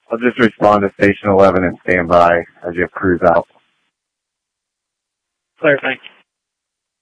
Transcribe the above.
I'll just respond to Station 11 and stand by as you have crews out. Clear, thanks.